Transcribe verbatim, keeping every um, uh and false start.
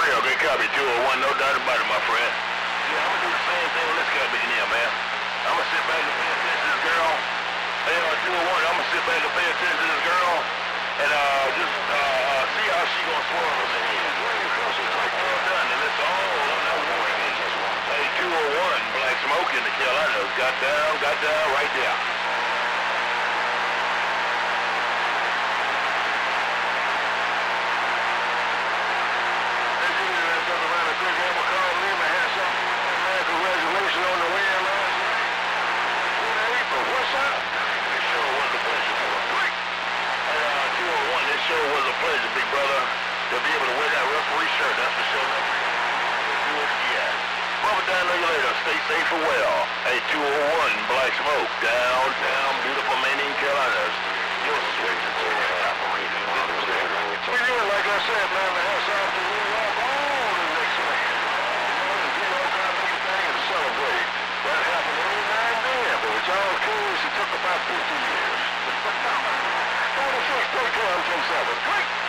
real. Good copy. two oh one, no doubt about it, my friend. Yeah, I'm gonna do the same thing on this cabin here, man. I'm gonna sit back and pay attention to this girl. Hey, uh, two oh one, I'm gonna sit back and pay attention to this girl and uh, just uh, uh, see how she gonna swirl us in here. Well done, and it's all on that warning. Hey, two oh one, Black Smoke in the Carolinas. Got down, got down right there. Congratulations on the win last night. April, what's up? This sure was a pleasure. Hey, uh, two oh one, this sure was a pleasure, big brother, to be able to wear that referee shirt. That's for sure. Yeah. Bubba down on you later. Stay safe and well. Hey, two oh one, Black Smoke, downtown, beautiful Maine, Carolinas. You're switching to the operating. Well, yeah, like I said, man, the hats off to you. Oh, the next man. Celebrate. That happened every now and then, but with y'all kids, it took about fifty years. forty-six, take care, I'm ten seven.